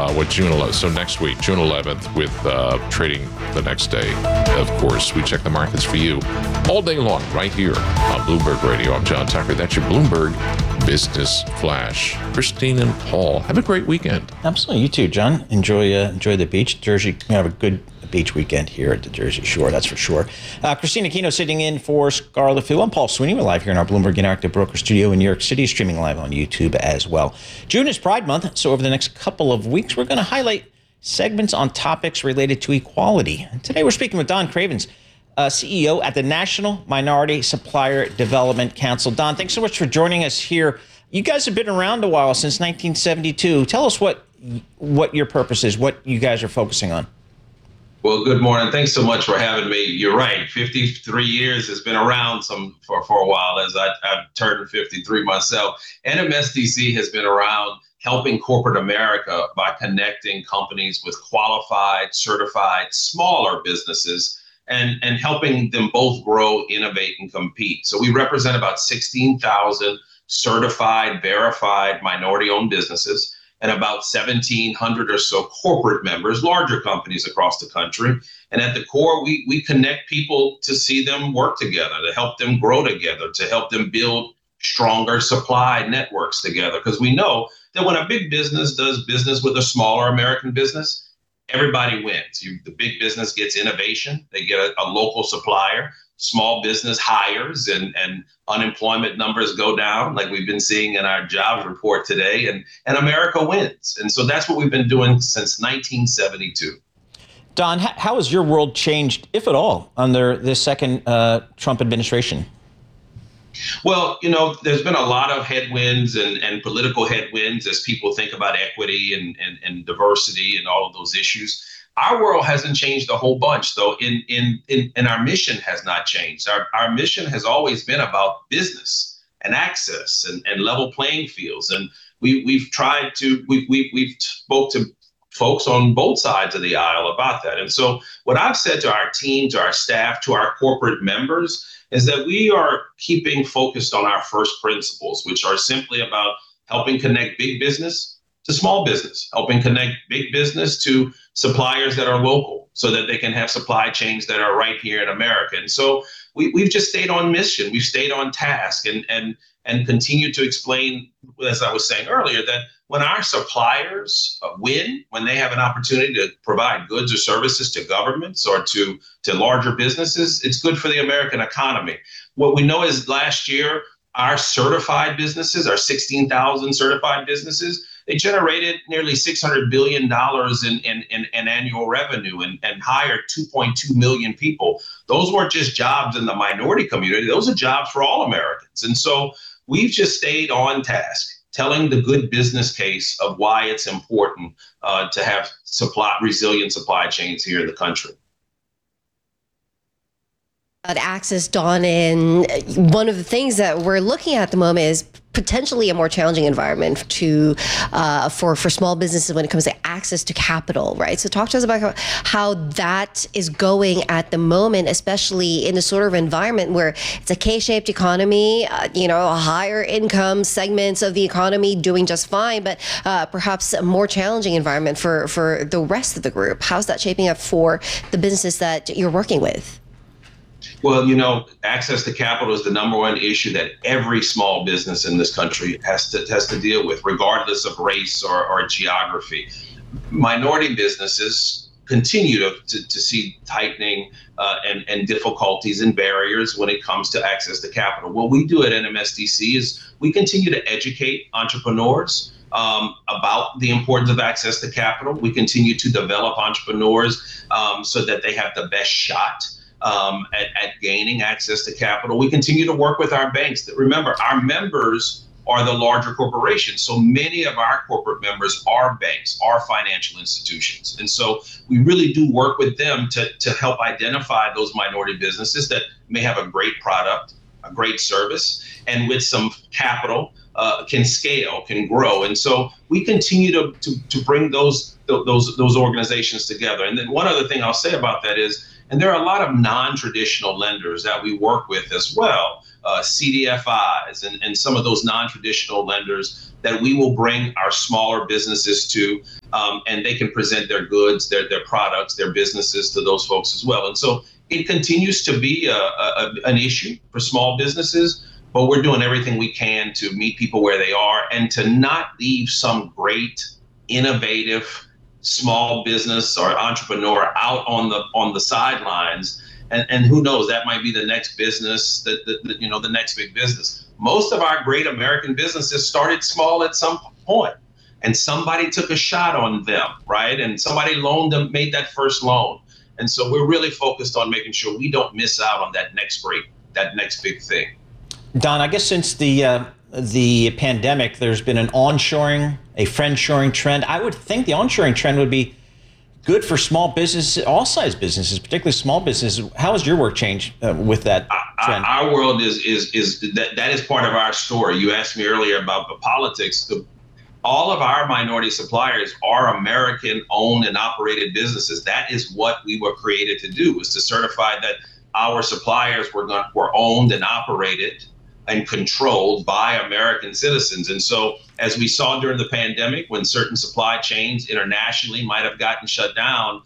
with June 11th. So next week, June 11th, with trading the next day. Of course, we check the markets for you all day long right here on Bloomberg Radio. I'm John Tucker. That's your Bloomberg Business Flash. Christine and Paul, have a great weekend. Absolutely. You too, John. Enjoy the beach. Jersey, we have a good beach weekend here at the Jersey Shore, that's for sure. Christina Aquino sitting in for Scarlett Fu. I'm Paul Sweeney. We're live here in our Bloomberg Interactive Broker Studio in New York City, streaming live on YouTube as well. June is Pride Month, so over the next couple of weeks, we're going to highlight segments on topics related to equality. And today we're speaking with Don Cravens, CEO at the National Minority Supplier Development Council. Don, thanks so much for joining us here. You guys have been around a while, since 1972. Tell us what your purpose is, what you guys are focusing on. Well, good morning. Thanks so much for having me. You're right. 53 years has been around for a while, as I've turned 53 myself. NMSDC has been around helping corporate America by connecting companies with qualified, certified, smaller businesses and helping them both grow, innovate, and compete. So we represent about 16,000 certified, verified, minority-owned businesses, and about 1,700 or so corporate members, larger companies across the country. And at the core, we connect people to see them work together, to help them grow together, to help them build stronger supply networks together. Because we know that when a big business does business with a smaller American business, everybody wins. The big business gets innovation, they get a local supplier. Small business hires and unemployment numbers go down, like we've been seeing in our jobs report today, and America wins. And so that's what we've been doing since 1972. Don, how has your world changed, if at all, under this second Trump administration? Well, there's been a lot of headwinds and political headwinds as people think about equity and diversity and all of those issues. Our world hasn't changed a whole bunch, though, and our mission has not changed. Our mission has always been about business and access and level playing fields. And we've spoke to folks on both sides of the aisle about that. And so what I've said to our team, to our staff, to our corporate members is that we are keeping focused on our first principles, which are simply about helping connect big business to small business, helping connect big business to suppliers that are local so that they can have supply chains that are right here in America. And so we've just stayed on mission. We've stayed on task and continue to explain, as I was saying earlier, that when our suppliers win, when they have an opportunity to provide goods or services to governments or to larger businesses, it's good for the American economy. What we know is last year, our certified businesses, our 16,000 certified businesses, they generated nearly $600 billion in annual revenue and hired 2.2 million people. Those weren't just jobs in the minority community. Those are jobs for all Americans. And so we've just stayed on task, telling the good business case of why it's important to have resilient supply chains here in the country. Access, Don, and one of the things that we're looking at the moment is potentially a more challenging environment for small businesses when it comes to access to capital, right? So talk to us about how that is going at the moment, especially in the sort of environment where it's a K-shaped economy, higher income segments of the economy doing just fine, but perhaps a more challenging environment for the rest of the group. How's that shaping up for the businesses that you're working with? Well, access to capital is the number one issue that every small business in this country has to deal with, regardless of race or geography. Minority businesses continue to see tightening and difficulties and barriers when it comes to access to capital. What we do at NMSDC is we continue to educate entrepreneurs about the importance of access to capital. We continue to develop entrepreneurs so that they have the best shot at gaining access to capital. We continue to work with our banks. Remember, our members are the larger corporations. So many of our corporate members are banks, are financial institutions. And so we really do work with them to help identify those minority businesses that may have a great product, a great service, and with some capital can scale, can grow. And so we continue to bring those organizations together. And then one other thing I'll say about that is, and there are a lot of non-traditional lenders that we work with as well, CDFIs and some of those non-traditional lenders that we will bring our smaller businesses to and they can present their goods, their products, their businesses to those folks as well. And so it continues to be an issue for small businesses, but we're doing everything we can to meet people where they are and to not leave some great, innovative small business or entrepreneur out on the sidelines. And who knows, that might be the next business, the next big business. Most of our great American businesses started small at some point, and somebody took a shot on them, right? And somebody loaned them, made that first loan. And so we're really focused on making sure we don't miss out on that next big thing. Don, I guess since the pandemic, there's been an onshoring, a friendshoring trend. I would think the onshoring trend would be good for small businesses, all size businesses, particularly small businesses. How has your work changed with that trend? Our world is that is part of our story. You asked me earlier about the politics. All of our minority suppliers are American owned and operated businesses. That is what we were created to do, was to certify that our suppliers were owned and operated and controlled by American citizens. And so as we saw during the pandemic, when certain supply chains internationally might have gotten shut down,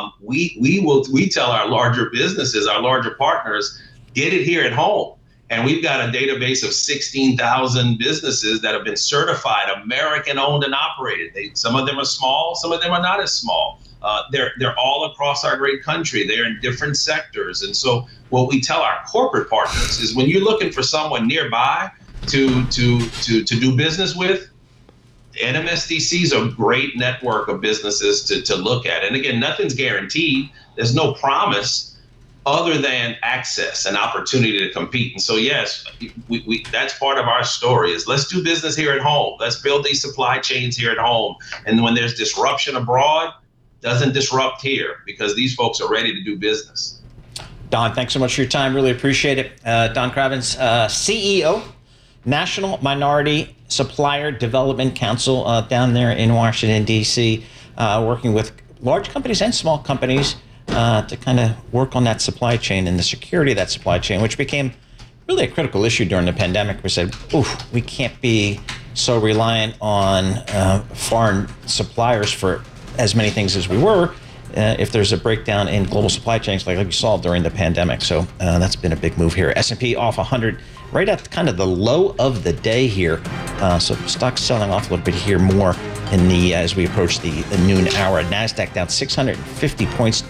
we tell our larger businesses, our larger partners, get it here at home. And we've got a database of 16,000 businesses that have been certified American owned and operated. Some of them are small, some of them are not as small. They're all across our great country. They're in different sectors. And so what we tell our corporate partners is, when you're looking for someone nearby to do business with, NMSDC is a great network of businesses to look at. And again, nothing's guaranteed. There's no promise other than access and opportunity to compete. And so, yes, we that's part of our story, is let's do business here at home. Let's build these supply chains here at home. And when there's disruption abroad, doesn't disrupt here, because these folks are ready to do business. Don, thanks so much for your time. Really appreciate it. Don Cravens, CEO, National Minority Supplier Development Council down there in Washington, D.C., working with large companies and small companies to kind of work on that supply chain and the security of that supply chain, which became really a critical issue during the pandemic. We said, we can't be so reliant on foreign suppliers for as many things as we were if there's a breakdown in global supply chains like we saw during the pandemic. So that's been a big move here. S&P off 100, right at kind of the low of the day here. So stocks selling off a little bit here more in the as we approach the noon hour. NASDAQ down 650 points,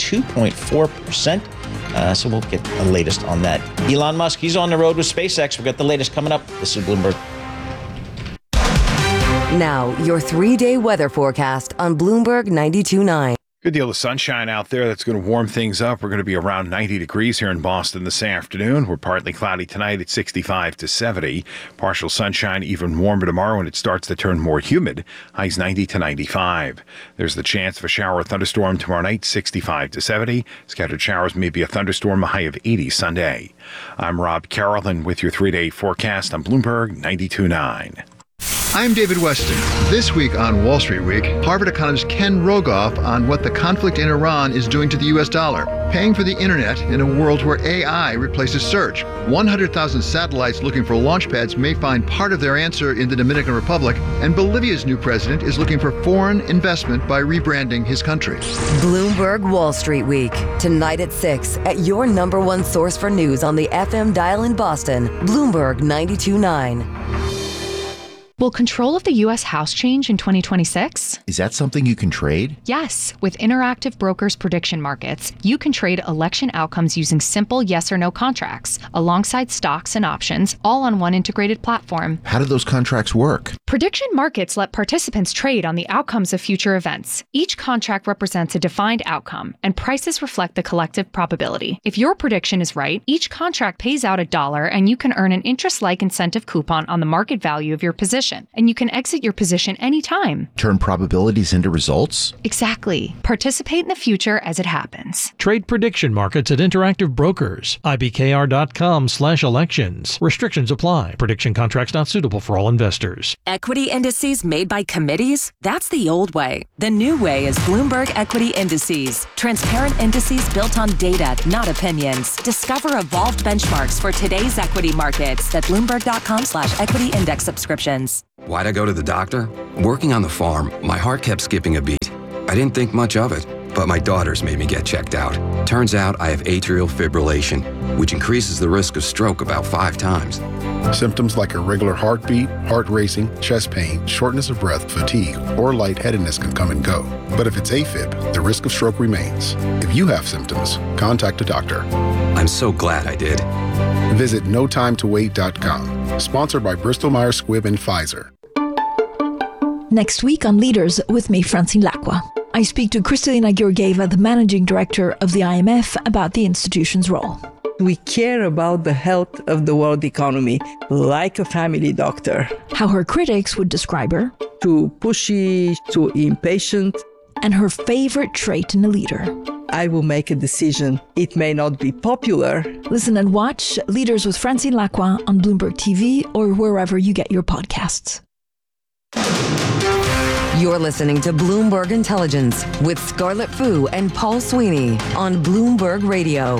2.4%. So we'll get the latest on that. Elon Musk, he's on the road with SpaceX. We've got the latest coming up. This is Bloomberg. Now, your 3-day weather forecast on Bloomberg 92.9. Good deal of sunshine out there. That's going to warm things up. We're going to be around 90 degrees here in Boston this afternoon. We're partly cloudy tonight at 65 to 70. Partial sunshine, even warmer tomorrow when it starts to turn more humid. Highs 90 to 95. There's the chance of a shower or thunderstorm tomorrow night, 65 to 70. Scattered showers, maybe a thunderstorm, a high of 80 Sunday. I'm Rob Carroll, with your 3-day forecast on Bloomberg 92.9. I'm David Weston. This week on Wall Street Week, Harvard economist Ken Rogoff on what the conflict in Iran is doing to the U.S. dollar, paying for the internet in a world where AI replaces search. 100,000 satellites looking for launch pads may find part of their answer in the Dominican Republic, and Bolivia's new president is looking for foreign investment by rebranding his country. Bloomberg Wall Street Week, tonight at 6 at your number one source for news on the FM dial in Boston, Bloomberg 92.9. Will control of the U.S. House change in 2026? Is that something you can trade? Yes. With Interactive Brokers Prediction Markets, you can trade election outcomes using simple yes or no contracts, alongside stocks and options, all on one integrated platform. How do those contracts work? Prediction markets let participants trade on the outcomes of future events. Each contract represents a defined outcome, and prices reflect the collective probability. If your prediction is right, each contract pays out $1, and you can earn an interest-like incentive coupon on the market value of your position. And you can exit your position anytime. Turn probabilities into results? Exactly. Participate in the future as it happens. Trade prediction markets at Interactive Brokers. IBKR.com/elections. Restrictions apply. Prediction contracts not suitable for all investors. Equity indices made by committees? That's the old way. The new way is Bloomberg Equity Indices. Transparent indices built on data, not opinions. Discover evolved benchmarks for today's equity markets at Bloomberg.com/equity index subscriptions. Why'd I go to the doctor? Working on the farm, my heart kept skipping a beat. I didn't think much of it, but my daughters made me get checked out. Turns out I have atrial fibrillation, which increases the risk of stroke about 5 times. Symptoms like irregular heartbeat, heart racing, chest pain, shortness of breath, fatigue, or lightheadedness can come and go. But if it's AFib, the risk of stroke remains. If you have symptoms, contact a doctor. I'm so glad I did. Visit notimetowait.com. Sponsored by Bristol Myers Squibb and Pfizer. Next week on Leaders with me, Francine Lacqua. I speak to Kristalina Georgieva, the managing director of the IMF, about the institution's role. We care about the health of the world economy like a family doctor. How her critics would describe her. Too pushy, too impatient. And her favorite trait in a leader. I will make a decision. It may not be popular. Listen and watch Leaders with Francine Lacqua on Bloomberg TV or wherever you get your podcasts. You're listening to Bloomberg Intelligence with Scarlett Fu and Paul Sweeney on Bloomberg Radio.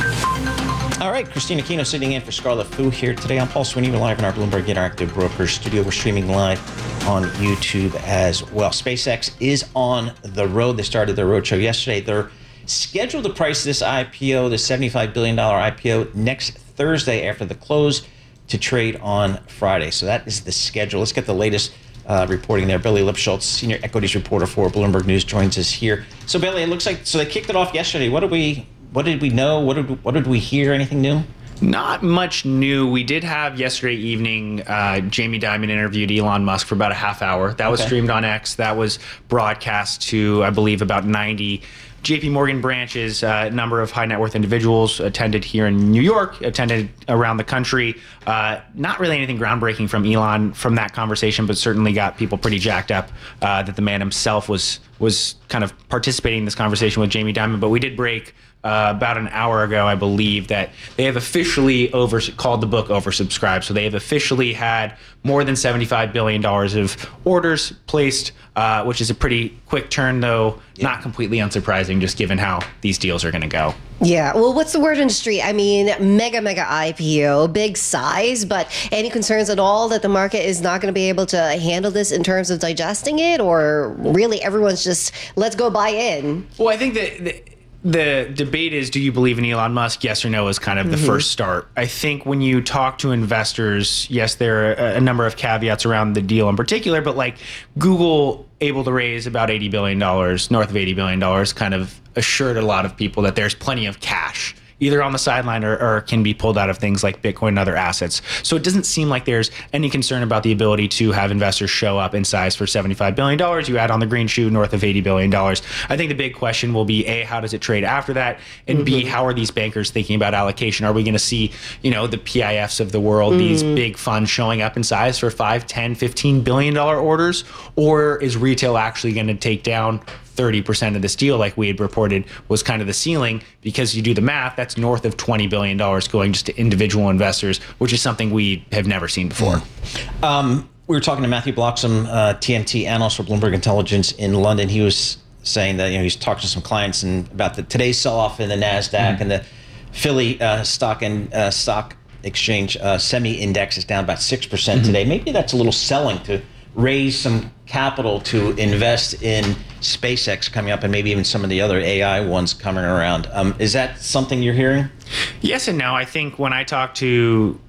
All right, Christina Aquino sitting in for Scarlett Fu here today. I'm Paul Sweeney. We're live in our Bloomberg Interactive Brokers studio. We're streaming live on YouTube as well. SpaceX is on the road. They started their roadshow yesterday. They're scheduled to price this IPO, the $75 billion IPO, next Thursday after the close to trade on Friday. So that is the schedule. Let's get the latest reporting there. Billy Lipschultz, senior equities reporter for Bloomberg News, joins us here. So Billy, it looks like they kicked it off yesterday. What did we know? What did we hear? Anything new? Not much new. We did have yesterday evening, Jamie Dimon interviewed Elon Musk for about a half hour. That was streamed on X. That was broadcast to, I believe, about 90 JP Morgan branches. A number of high net worth individuals attended here in New York, attended around the country. Not really anything groundbreaking from Elon from that conversation, but certainly got people pretty jacked up that the man himself was kind of participating in this conversation with Jamie Dimon. But we did break about an hour ago, I believe, that they have officially called the book oversubscribed. So they have officially had more than $75 billion of orders placed, which is a pretty quick turn, though not completely unsurprising, just given how these deals are going to go. Yeah. Well, what's the word in the street? I mean, mega IPO, big size, but any concerns at all that the market is not going to be able to handle this in terms of digesting it, or really everyone's just, let's go buy in? Well, I think that the debate is, do you believe in Elon Musk? Yes or no is kind of the first start. I think when you talk to investors, yes, there are a number of caveats around the deal in particular, but like Google able to raise about $80 billion, north of $80 billion, kind of assured a lot of people that there's plenty of cash either on the sideline or can be pulled out of things like Bitcoin and other assets. So it doesn't seem like there's any concern about the ability to have investors show up in size for $75 billion. You add on the green shoe north of $80 billion. I think the big question will be, A, how does it trade after that? And B, how are these bankers thinking about allocation? Are we going to see, the PIFs of the world, these big funds showing up in size for $5, $10, $15 billion orders? Or is retail actually going to take down 30% of this deal, like we had reported, was kind of the ceiling? Because you do the math, that's north of $20 billion going just to individual investors, which is something we have never seen before. We were talking to Matthew Bloxham, TMT analyst for Bloomberg Intelligence in London. He was saying that he's talking to some clients and about today's sell-off in the NASDAQ and the Philly stock exchange semi-index is down about 6% today. Maybe that's a little selling to raise some capital to invest in SpaceX coming up and maybe even some of the other AI ones coming around. Is that something you're hearing? Yes and no. I think when I talk to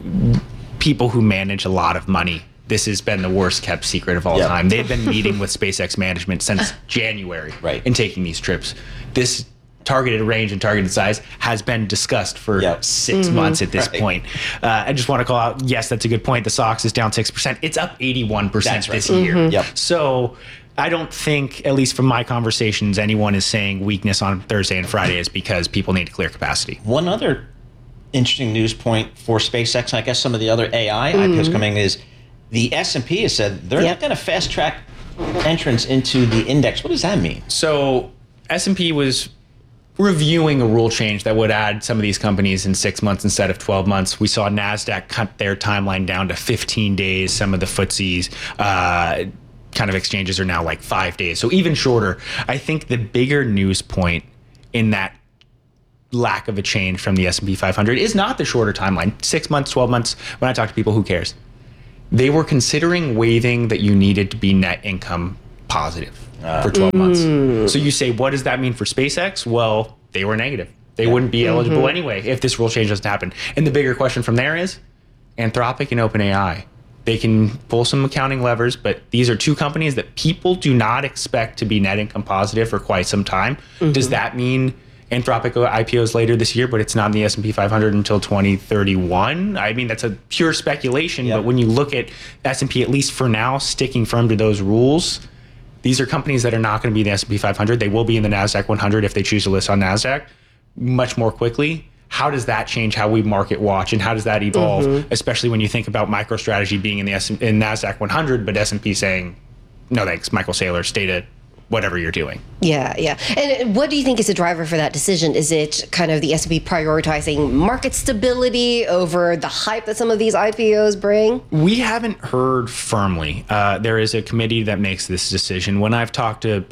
people who manage a lot of money, this has been the worst kept secret of all time. They've been meeting with SpaceX management since January and taking these trips. This targeted range and targeted size has been discussed for 6 months at this point. I just want to call out, yes, that's a good point. The SOX is down 6%. It's up 81% this year. So I don't think, at least from my conversations, anyone is saying weakness on Thursday and Friday is because people need to clear capacity. One other interesting news point for SpaceX, I guess some of the other AI IPOs coming, is the S&P has said they're not going to fast track entrance into the index. What does that mean? So S&P was reviewing a rule change that would add some of these companies in 6 months instead of 12 months. We saw NASDAQ cut their timeline down to 15 days. Some of the FTSE's kind of exchanges are now like 5 days. So even shorter. I think the bigger news point in that lack of a change from the S&P 500 is not the shorter timeline. 6 months, 12 months. When I talk to people, who cares? They were considering waiving that you needed to be net income positive. for 12 months. So you say, what does that mean for SpaceX? Well, they were negative. They wouldn't be eligible anyway if this rule change doesn't happen. And the bigger question from there is Anthropic and OpenAI. They can pull some accounting levers, but these are two companies that people do not expect to be net income positive for quite some time. Does that mean Anthropic IPOs later this year, but it's not in the S&P 500 until 2031? I mean, that's a pure speculation, but when you look at S&P, at least for now, sticking firm to those rules, these are companies that are not going to be in the S&P 500. They will be in the NASDAQ 100 if they choose to list on NASDAQ much more quickly. How does that change how we market watch, and how does that evolve, especially when you think about MicroStrategy being in the in NASDAQ 100, but S&P saying, no thanks, Michael Saylor, stay to whatever you're doing. Yeah. And what do you think is the driver for that decision? Is it kind of the S&P prioritizing market stability over the hype that some of these IPOs bring? We haven't heard firmly. There is a committee that makes this decision. When I've talked to